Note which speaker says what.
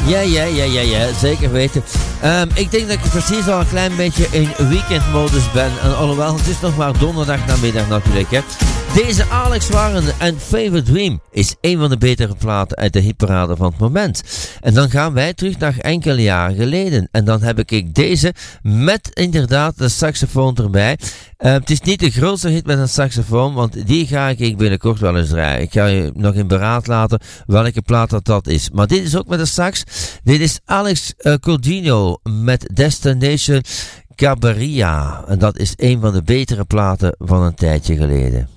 Speaker 1: Ja, zeker weten. Ik denk dat ik precies al een klein beetje in weekendmodus ben. En alhoewel, het is nog maar donderdag namiddag natuurlijk, hè. Deze Alex Warren en Favorite Dream is een van de betere platen uit de hitparade van het moment. En dan gaan wij terug naar enkele jaren geleden. En dan heb ik deze met inderdaad de saxofoon erbij. Het is niet de grootste hit met een saxofoon, want die ga ik binnenkort wel eens draaien. Ik ga je nog in beraad laten welke plaat dat is. Maar dit is ook met een sax. Dit is Alex Codino met Destination Cabaria. En dat is een van de betere platen van een tijdje geleden.